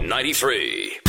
93.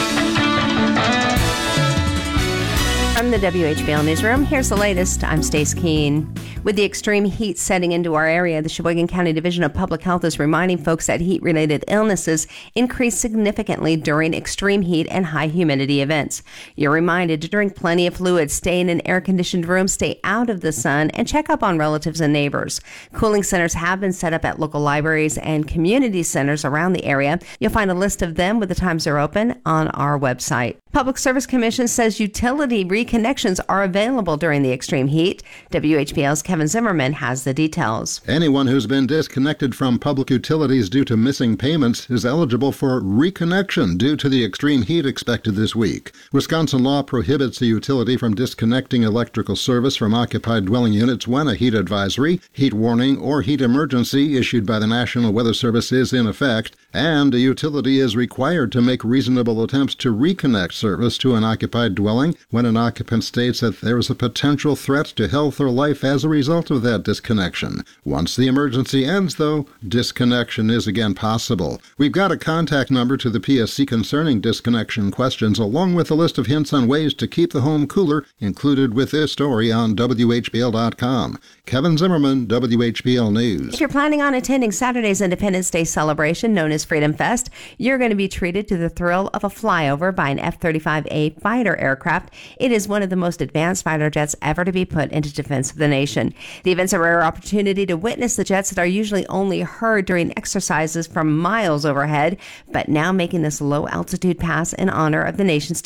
From the WHBL Newsroom, here's the latest. I'm Stace Keene. With the extreme heat setting into our area, the Sheboygan County Division of Public Health is reminding folks that heat-related illnesses increase significantly during extreme heat and high humidity events. You're reminded to drink plenty of fluids, stay in an air-conditioned room, stay out of the sun, and check up on relatives and neighbors. Cooling centers have been set up at local libraries and community centers around the area. You'll find a list of them with the times they're open on our website. Public Service Commission says utility reconnections are available during the extreme heat. WHBL's Kevin Zimmerman has the details. Anyone who's been disconnected from public utilities due to missing payments is eligible for reconnection due to the extreme heat expected this week. Wisconsin law prohibits a utility from disconnecting electrical service from occupied dwelling units when a heat advisory, heat warning, or heat emergency issued by the National Weather Service is in effect, and a utility is required to make reasonable attempts to reconnect service to an occupied dwelling when an occupant states that there is a potential threat to health or life as a result of that disconnection. Once the emergency ends, though, disconnection is again possible. We've got a contact number to the PSC concerning disconnection questions, along with a list of hints on ways to keep the home cooler, included with this story on WHBL.com. Kevin Zimmerman, WHBL News. If you're planning on attending Saturday's Independence Day celebration known as Freedom Fest, you're going to be treated to the thrill of a flyover by an F-35A fighter aircraft. It is one of the most advanced fighter jets ever to be put into defense of the nation. The event's a rare opportunity to witness the jets that are usually only heard during exercises from miles overhead, but now making this low-altitude pass in honor of the nation's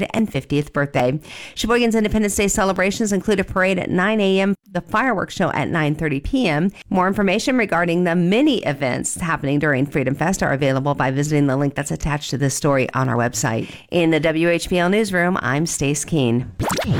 250th birthday. Sheboygan's Independence Day celebrations include a parade at 9 a.m., the fireworks show at 9:30 p.m. More information regarding the many events happening during Freedom Fest are available by visiting the link that's attached to this story on our website. In the WHBL Newsroom, I'm Stace Keene.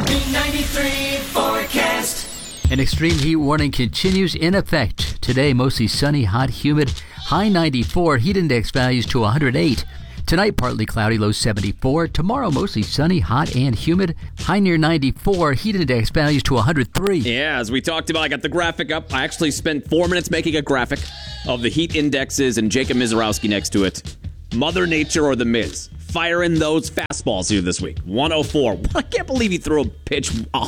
B93 forecast. An extreme heat warning continues in effect. Today, mostly sunny, hot, humid, high 94, heat index values to 108. Tonight, partly cloudy, low 74. Tomorrow, mostly sunny, hot, and humid, high near 94, heat index values to 103. Yeah, as we talked about, I got the graphic up. I actually spent 4 minutes making a graphic of the heat indexes and Jacob Mizorowski next to it. Mother Nature or The Miz. Firing those fastballs here this week. 104. I can't believe he threw a pitch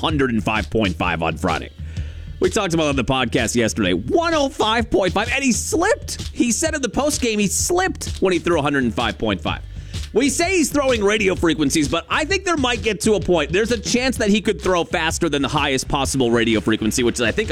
105.5 on Friday. We talked about it on the podcast yesterday. 105.5, and he slipped. He said in the postgame he slipped when he threw 105.5. We say he's throwing radio frequencies, but I think there might get to a point. There's a chance that he could throw faster than the highest possible radio frequency, which is, I think,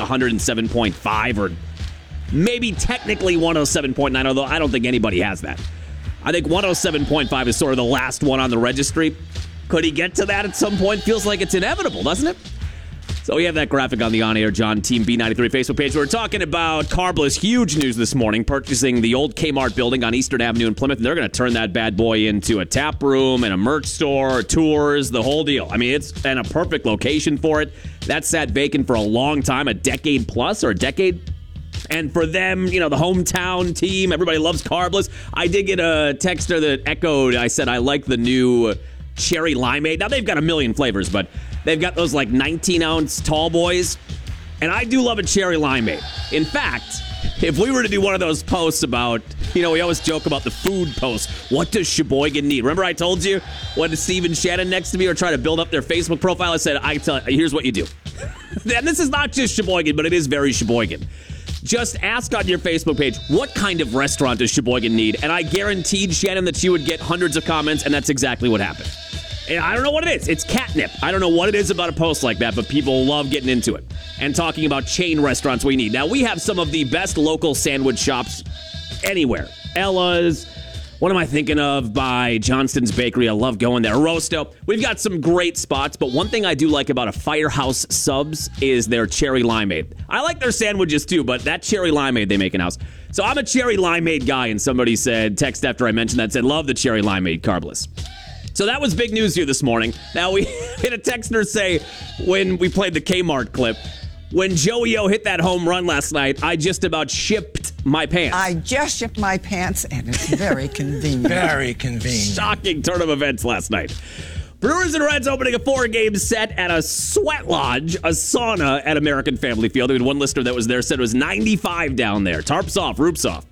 107.5 or maybe technically 107.9, although I don't think anybody has that. I think 107.5 is sort of the last one on the registry. Could he get to that at some point? Feels like it's inevitable, doesn't it? So we have that graphic on the On Air John Team B93 Facebook page. We're talking about Carbless. Huge news this morning, purchasing the old Kmart building on Eastern Avenue in Plymouth. They're going to turn that bad boy into a tap room and a merch store, tours, the whole deal. I mean, it's in a perfect location for it. That sat vacant for a long time, a decade plus or a decade. And for them, you know, the hometown team, everybody loves Carbless. I did get a text there that echoed. I said I like the new cherry limeade. Now, they've got a million flavors, but they've got those like 19-ounce tall boys. And I do love a cherry limeade. In fact, if we were to do one of those posts about, you know, we always joke about the food post. What does Sheboygan need? Remember I told you when Steve and Shannon next to me were trying to build up their Facebook profile? I said, here's what you do. And this is not just Sheboygan, but it is very Sheboygan. Just ask on your Facebook page, what kind of restaurant does Sheboygan need? And I guaranteed Shannon that she would get hundreds of comments, and that's exactly what happened. And I don't know what it is. It's catnip. I don't know what it is about a post like that, but people love getting into it and talking about chain restaurants we need. Now, we have some of the best local sandwich shops anywhere. Ella's. What am I thinking of by Johnston's Bakery? I love going there. Rosto. We've got some great spots, but one thing I do like about a Firehouse Subs is their cherry limeade. I like their sandwiches too, but that cherry limeade they make in-house. So I'm a cherry limeade guy, and somebody said, text after I mentioned that, said, love the cherry limeade, Carbless. So that was big news here this morning. Now, we had a texter say, when we played the Kmart clip, when Joey O hit that home run last night, I just about shipped my pants. I just shipped my pants, and it's very convenient. Very convenient. Shocking turn of events last night. Brewers and Reds opening a 4-game set at a sweat lodge, a sauna at American Family Field. We had one listener that was there, said it was 95 down there. Tarps off, roofs off.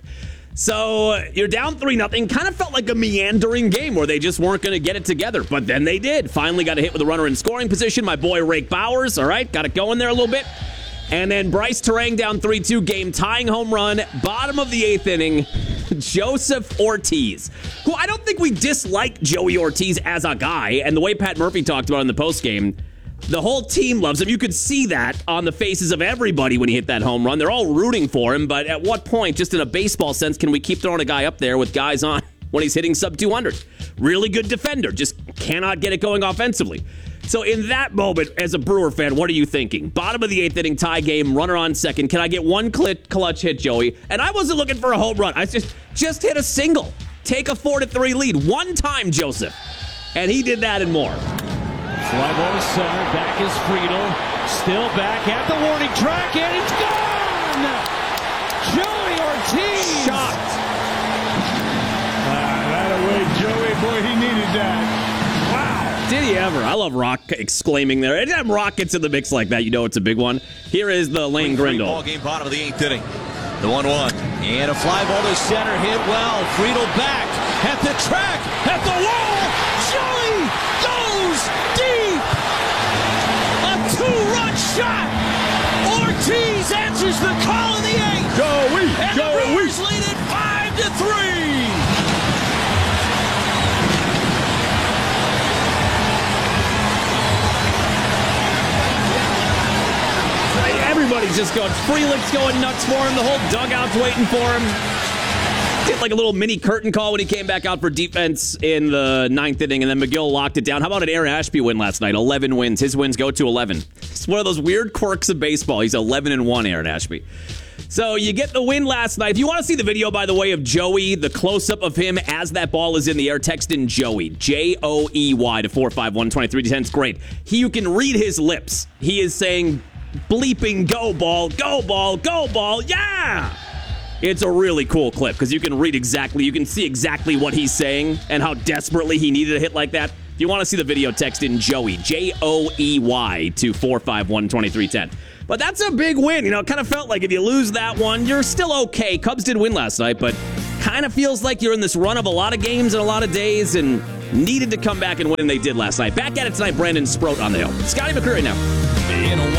So you're down 3-0. Kind of felt like a meandering game where they just weren't going to get it together. But then they did. Finally got a hit with a runner in scoring position. My boy Rake Bowers, all right, got it going there a little bit. And then Bryce Terang down 3-2, game tying home run, bottom of the 8th inning. Joseph Ortiz, who I don't think we dislike Joey Ortiz as a guy. And the way Pat Murphy talked about in the postgame, the whole team loves him. You could see that on the faces of everybody when he hit that home run. They're all rooting for him, but at what point, just in a baseball sense, can we keep throwing a guy up there with guys on when he's hitting sub 200? Really good defender, just cannot get it going offensively. So in that moment, as a Brewer fan, what are you thinking? Bottom of the 8th inning, tie game, runner on second. Can I get one clutch hit, Joey? And I wasn't looking for a home run. I just hit a single. Take a 4-3 lead. One time, Joseph. And he did that and more. Fly ball to center. Back is Friedel. Still back at the warning track, and it's gone! Joey Ortiz! Shocked. That away, Joey. Boy, he needed that. Wow. Did he ever? I love Rock exclaiming there. Anytime Rock gets in the mix like that, you know it's a big one. Here is the Lane Grindle. Ball game, bottom of the 8th inning. The 1-1. And a fly ball to center. Hit well. Friedel back at the track, at the wall. Joey goes deep. A 2-run shot. Ortiz answers the call in the 8th. Joey! And the Brewers lead it 5-3. Everybody's just going. Frelick's going nuts for him. The whole dugout's waiting for him. Did like a little mini curtain call when he came back out for defense in the 9th inning, and then McGill locked it down. How about an Aaron Ashby win last night? 11 wins. His wins go to 11. It's one of those weird quirks of baseball. He's 11-1, Aaron Ashby. So you get the win last night. If you want to see the video, by the way, of Joey, the close-up of him as that ball is in the air, text in Joey, Joey, to 451-2310. It's great. You can read his lips. He is saying, bleeping, go ball, go ball, go ball, yeah! It's a really cool clip because you can see exactly what he's saying and how desperately he needed a hit like that. If you want to see the video, text in Joey, Joey, to 451-2310. But that's a big win. You know, it kind of felt like if you lose that one, you're still okay. Cubs did win last night, but kind of feels like you're in this run of a lot of games and a lot of days and needed to come back and win, and they did last night. Back at it tonight, Brandon Sproat on the hill. Scotty McCreery now.